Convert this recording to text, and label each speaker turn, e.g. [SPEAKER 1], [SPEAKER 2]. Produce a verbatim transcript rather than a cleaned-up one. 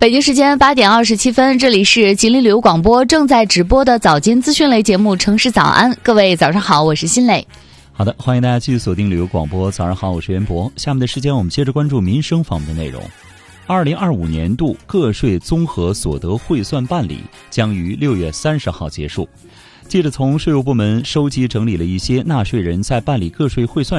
[SPEAKER 1] 北京时间八点二十七分，这里是吉林旅游广播正在直播的早间资讯类节目《城市早安》，各位早上好，我是新磊。
[SPEAKER 2] 好的，欢迎大家继续锁定旅游广播。早上好，我是袁博。下面的时间我们接着关注民生方面的内容。二零二五年度个税综合所得汇算办理将于六月三十号结束。记者从税务部门收集整理了一些纳税人在办理个税汇算